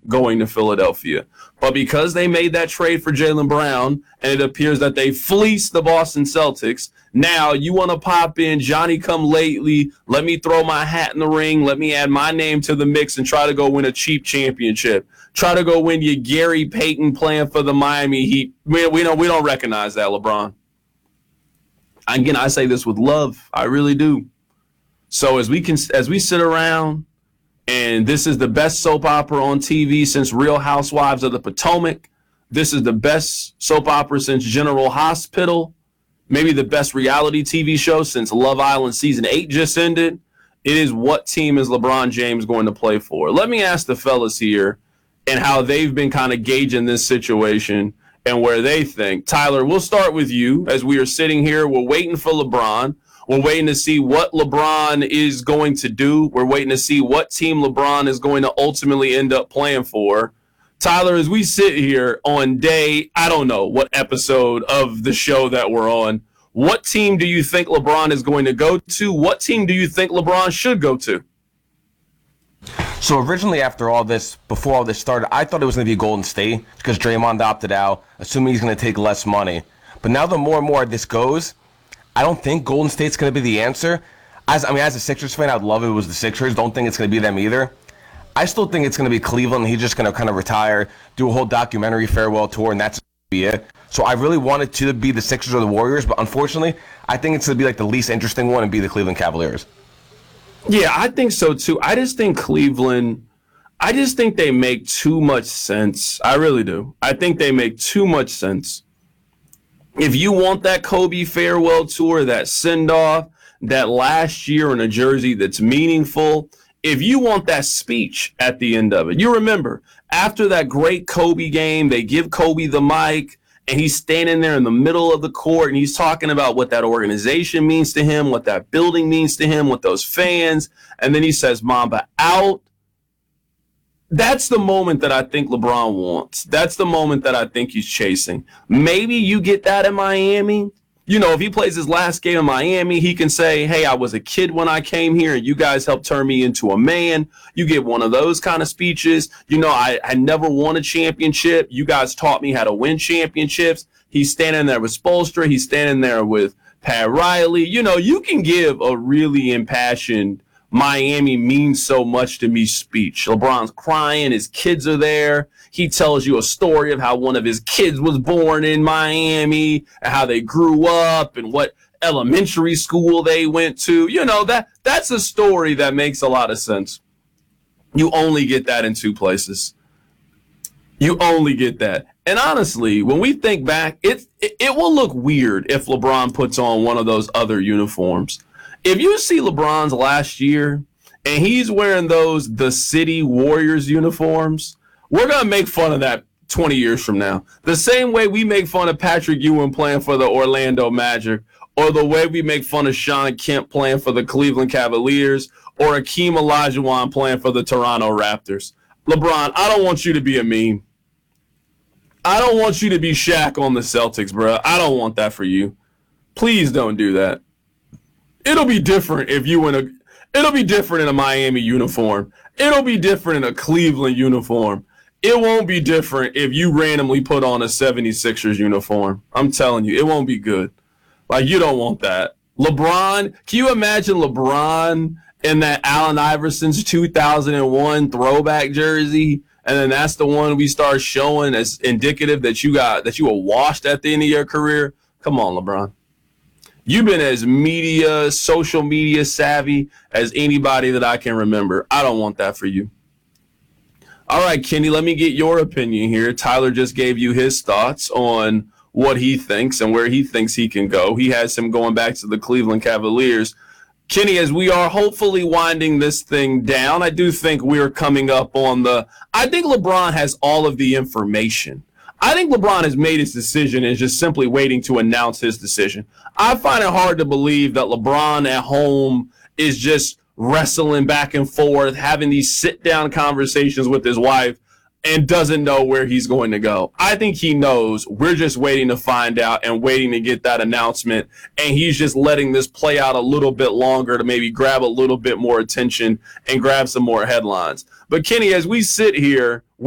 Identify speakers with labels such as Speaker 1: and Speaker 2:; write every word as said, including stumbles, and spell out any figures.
Speaker 1: going to Philadelphia. But because they made that trade for Jaylen Brown, and it appears that they fleeced the Boston Celtics, now you want to pop in Johnny come lately, let me throw my hat in the ring, let me add my name to the mix and try to go win a cheap championship. Try to go win your Gary Payton playing for the Miami Heat. We, we, don't, we don't recognize that, LeBron. Again, I say this with love. I really do. So as we can, as we sit around, and this is the best soap opera on T V since Real Housewives of the Potomac. This is the best soap opera since General Hospital. Maybe the best reality T V show since Love Island season eight just ended. It is, what team is LeBron James going to play for? Let me ask the fellas here and how they've been kind of gauging this situation and where they think. Tyler, we'll start with you as we are sitting here. We're waiting for LeBron. We're waiting to see what LeBron is going to do. We're waiting to see what team LeBron is going to ultimately end up playing for. Tyler, as we sit here on day, I don't know what episode of the show that we're on, what team do you think LeBron is going to go to? What team do you think LeBron should go to?
Speaker 2: So originally after all this, before all this started, I thought it was going to be Golden State because Draymond opted out, assuming he's going to take less money. But now the more and more this goes, I don't think Golden State's going to be the answer. As I mean, as a Sixers fan, I'd love if it was the Sixers. Don't think it's going to be them either. I still think it's going to be Cleveland. He's just going to kind of retire, do a whole documentary farewell tour, and that's going to be it. So I really wanted to be the Sixers or the Warriors, but unfortunately, I think it's going to be like the least interesting one and be the Cleveland Cavaliers.
Speaker 1: Yeah, I think so too. I just think Cleveland, I just think they make too much sense. I really do. I think they make too much sense. If you want that Kobe farewell tour, that send-off, that last year in a jersey that's meaningful, if you want that speech at the end of it, you remember, after that great Kobe game, they give Kobe the mic, and he's standing there in the middle of the court, and he's talking about what that organization means to him, what that building means to him, what those fans, and then he says, Mamba out. That's the moment that I think LeBron wants. That's the moment that I think he's chasing. Maybe you get that in Miami. You know, if he plays his last game in Miami, he can say, hey, I was a kid when I came here and you guys helped turn me into a man. You get one of those kind of speeches. You know, I, I never won a championship. You guys taught me how to win championships. He's standing there with Spoelstra. He's standing there with Pat Riley. You know, you can give a really impassioned Miami means so much to me speech. LeBron's crying. His kids are there. He tells you a story of how one of his kids was born in Miami and how they grew up and what elementary school they went to. You know, that that's a story that makes a lot of sense. You only get that in two places. You only get that. And honestly, when we think back, it, it, it will look weird if LeBron puts on one of those other uniforms. If you see LeBron's last year and he's wearing those the City Warriors uniforms, we're going to make fun of that twenty years from now. The same way we make fun of Patrick Ewing playing for the Orlando Magic, or the way we make fun of Shawn Kemp playing for the Cleveland Cavaliers, or Akeem Olajuwon playing for the Toronto Raptors. LeBron, I don't want you to be a meme. I don't want you to be Shaq on the Celtics, bro. I don't want that for you. Please don't do that. It'll be different if you in a it'll be different in a Miami uniform. It'll be different in a Cleveland uniform. It won't be different if you randomly put on a seventy-sixers uniform. I'm telling you, it won't be good. Like, you don't want that. LeBron, can you imagine LeBron in that Allen Iverson's two thousand one throwback jersey? And then that's the one we start showing as indicative that you got that you were washed at the end of your career. Come on, LeBron. You've been as media, social media savvy as anybody that I can remember. I don't want that for you. All right, Kenny, let me get your opinion here. Tyler just gave you his thoughts on what he thinks and where he thinks he can go. He has him going back to the Cleveland Cavaliers. Kenny, as we are hopefully winding this thing down, I do think we're coming up on the – I think LeBron has all of the information. I think LeBron has made his decision and is just simply waiting to announce his decision. I find it hard to believe that LeBron at home is just wrestling back and forth, having these sit-down conversations with his wife, and doesn't know where he's going to go. I think he knows. We're just waiting to find out and waiting to get that announcement, and he's just letting this play out a little bit longer to maybe grab a little bit more attention and grab some more headlines. But, Kenny, as we sit here,